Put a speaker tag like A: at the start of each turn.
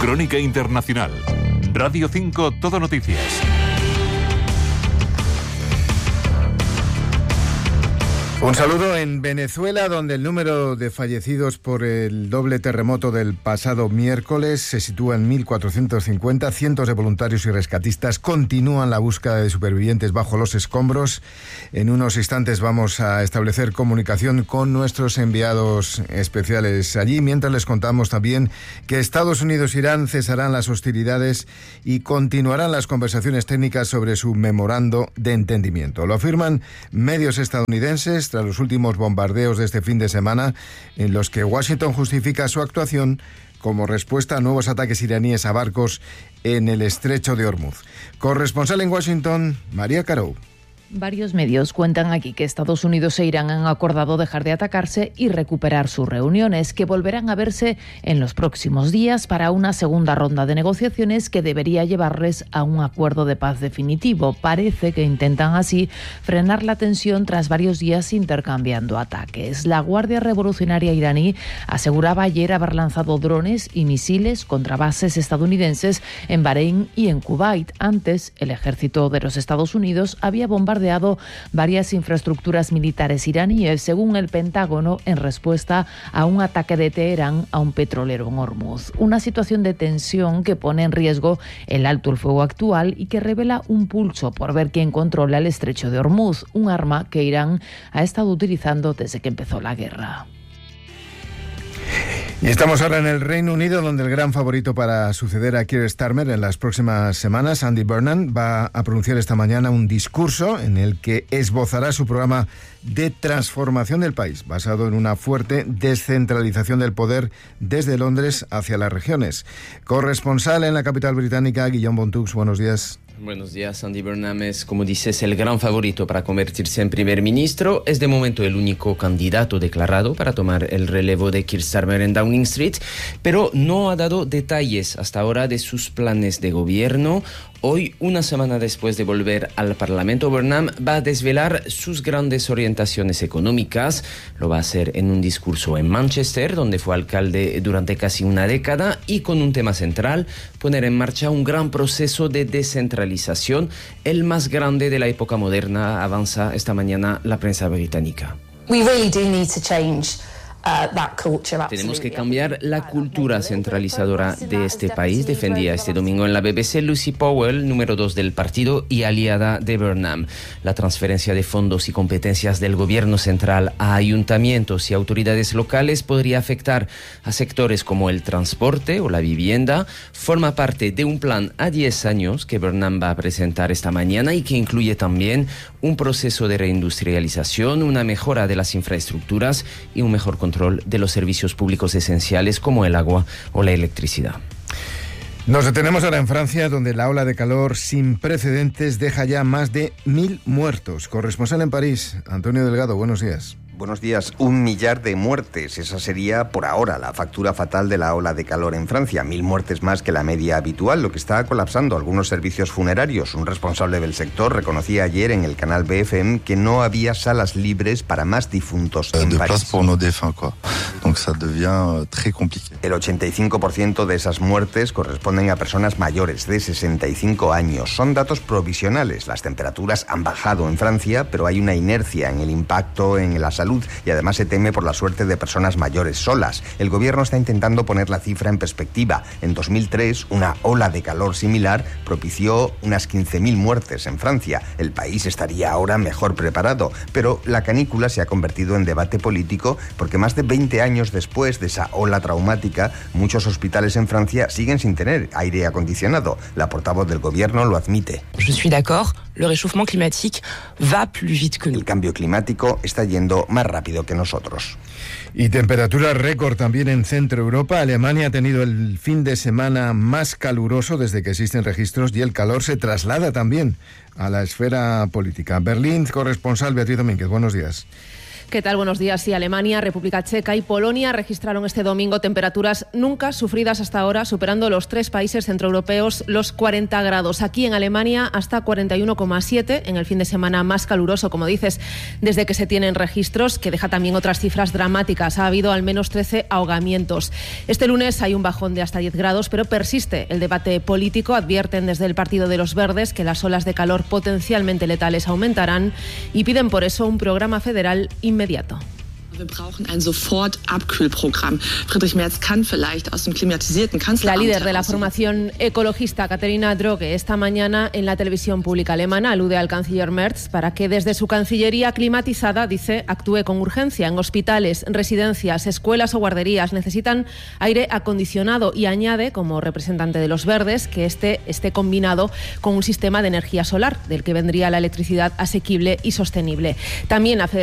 A: Crónica Internacional. Radio 5 Todo Noticias.
B: Un saludo en Venezuela, donde el número de fallecidos por el doble terremoto del pasado miércoles se sitúa en 1.450. Cientos de voluntarios y rescatistas continúan la búsqueda de supervivientes bajo los escombros. En unos instantes vamos a establecer comunicación con nuestros enviados especiales allí, mientras les contamos también que Estados Unidos e Irán cesarán las hostilidades y continuarán las conversaciones técnicas sobre su memorando de entendimiento. Lo afirman medios estadounidenses tras los últimos bombardeos de este fin de semana, en los que Washington justifica su actuación como respuesta a nuevos ataques iraníes a barcos en el estrecho de Hormuz. Corresponsal en Washington, María Carou.
C: Varios medios cuentan aquí que Estados Unidos e Irán han acordado dejar de atacarse y recuperar sus reuniones, que volverán a verse en los próximos días para una segunda ronda de negociaciones que debería llevarles a un acuerdo de paz definitivo. Parece que intentan así frenar la tensión tras varios días intercambiando ataques. La Guardia Revolucionaria iraní aseguraba ayer haber lanzado drones y misiles contra bases estadounidenses en Bahrein y en Kuwait. Antes, el ejército de los Estados Unidos había bombardeado varias infraestructuras militares iraníes, según el Pentágono, en respuesta a un ataque de Teherán a un petrolero en Hormuz. Una situación de tensión que pone en riesgo el alto el fuego actual y que revela un pulso por ver quién controla el estrecho de Hormuz, un arma que Irán ha estado utilizando desde que empezó la guerra.
B: Y estamos ahora en el Reino Unido, donde el gran favorito para suceder a Keir Starmer en las próximas semanas, Andy Burnham, va a pronunciar esta mañana un discurso en el que esbozará su programa de transformación del país, basado en una fuerte descentralización del poder desde Londres hacia las regiones. Corresponsal en la capital británica, Guillaume Bontux, buenos días.
D: Buenos días. Andy Burnham es, como dices, el gran favorito para convertirse en primer ministro. Es de momento el único candidato declarado para tomar el relevo de Keir Starmer en Downing Street, pero no ha dado detalles hasta ahora de sus planes de gobierno. Hoy, una semana después de volver al Parlamento, Burnham va a desvelar sus grandes orientaciones económicas. Lo va a hacer en un discurso en Manchester, donde fue alcalde durante casi una década, y con un tema central: poner en marcha un gran proceso de descentralización, el más grande de la época moderna, avanza esta mañana la prensa británica.
E: We really do need to change.
D: Tenemos que cambiar la cultura centralizadora de este país, defendía este domingo en la BBC Lucy Powell, número 2 del partido y aliada de Burnham. La transferencia de fondos y competencias del gobierno central a ayuntamientos y autoridades locales podría afectar a sectores como el transporte o la vivienda. Forma parte de un plan a 10 años que Burnham va a presentar esta mañana y que incluye también un proceso de reindustrialización, una mejora de las infraestructuras y un mejor control de los servicios públicos esenciales como el agua o la electricidad.
B: Nos detenemos ahora en Francia, donde la ola de calor sin precedentes deja ya más de 1.000 muertos. Corresponsal en París, Antonio Delgado, buenos días.
F: Buenos días. 1 millar de muertes. Esa sería, por ahora, la factura fatal de la ola de calor en Francia. 1.000 muertes más que la media habitual, lo que está colapsando algunos servicios funerarios. Un responsable del sector reconocía ayer en el canal BFM que no había salas libres para más difuntos en París. El 85% de esas muertes corresponden a personas mayores de 65 años. Son datos provisionales. Las temperaturas han bajado en Francia, pero hay una inercia en el impacto en la salud y además se teme por la suerte de personas mayores solas. El gobierno está intentando poner la cifra en perspectiva. En 2003, una ola de calor similar propició unas 15.000 muertes en Francia. El país estaría ahora mejor preparado, pero la canícula se ha convertido en debate político porque más de 20 años después de esa ola traumática, muchos hospitales en Francia siguen sin tener aire acondicionado. La portavoz del gobierno lo admite.
G: Je suis d'accord, le réchauffement climatique va plus vite que nous.
F: El cambio climático está yendo más rápido que nosotros.
B: Y temperatura récord también en Centro Europa. Alemania ha tenido el fin de semana más caluroso desde que existen registros y el calor se traslada también a la esfera política. Berlín, corresponsal Beatriz Domínguez, buenos días.
H: ¿Qué tal? Buenos días. Sí, Alemania, República Checa y Polonia registraron este domingo temperaturas nunca sufridas hasta ahora, superando los 3 países centroeuropeos los 40 grados. Aquí en Alemania hasta 41,7 en el fin de semana más caluroso, como dices, desde que se tienen registros, que deja también otras cifras dramáticas. Ha habido al menos 13 ahogamientos. Este lunes hay un bajón de hasta 10 grados, pero persiste el debate político. Advierten desde el Partido de los Verdes que las olas de calor potencialmente letales aumentarán y piden por eso un programa federal inmediato.
I: Wir brauchen ein Sofort-Abkühlprogramm. Friedrich Merz kann vielleicht aus dem klimatisierten Kanzleramt.
H: La líder de la formación ecologista, Katharina Droge, esta mañana en la televisión pública alemana alude al canciller Merz para que desde su cancillería climatizada, dice, actúe con urgencia. En hospitales, residencias, escuelas o guarderías necesitan aire acondicionado y añade, como representante de los Verdes, que este esté combinado con un sistema de energía solar, del que vendría la electricidad asequible y sostenible. También la